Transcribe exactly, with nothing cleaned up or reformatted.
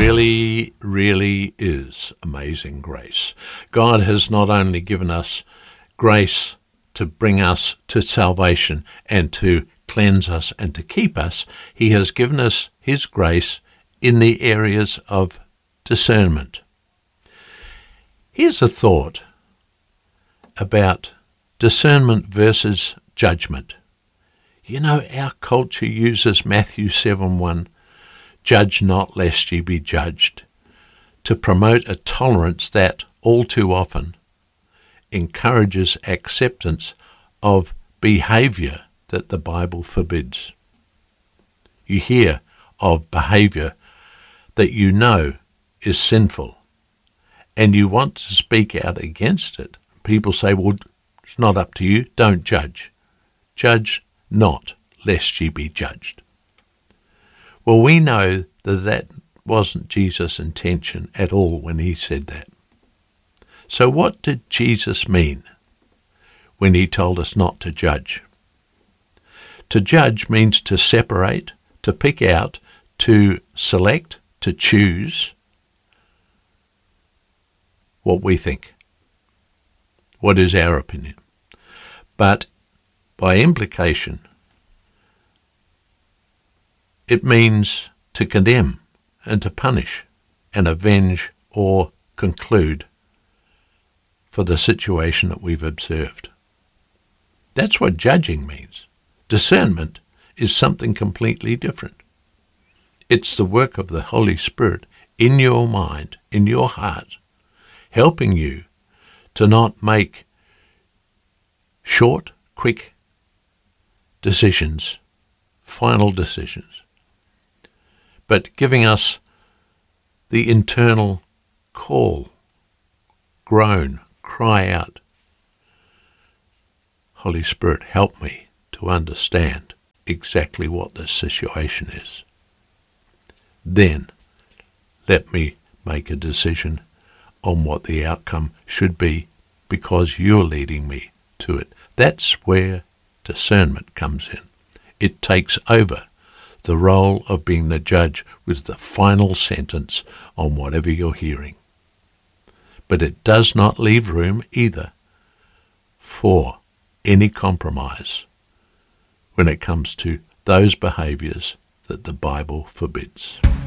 really, really is amazing grace. God has not only given us grace to bring us to salvation and to cleanse us and to keep us, he has given us his grace in the areas of discernment. Here's a thought about discernment versus judgment. You know, our culture uses Matthew seven one, "Judge not, lest ye be judged," to promote a tolerance that, all too often, encourages acceptance of behaviour that the Bible forbids. You hear of behaviour that you know is sinful, and you want to speak out against it. People say, well, it's not up to you, don't judge. Judge not, lest ye be judged. Well, we know that that wasn't Jesus' intention at all when he said that. So what did Jesus mean when he told us not to judge? To judge means to separate, to pick out, to select, to choose what we think. What is our opinion? But by implication, it means to condemn and to punish and avenge or conclude for the situation that we've observed. That's what judging means. Discernment is something completely different. It's the work of the Holy Spirit in your mind, in your heart, helping you to not make short, quick decisions, final decisions, but giving us the internal call, groan, cry out, Holy Spirit, help me to understand exactly what this situation is. Then let me make a decision on what the outcome should be because you're leading me to it. That's where discernment comes in. It takes over the role of being the judge with the final sentence on whatever you're hearing. But it does not leave room either for any compromise when it comes to those behaviours that the Bible forbids.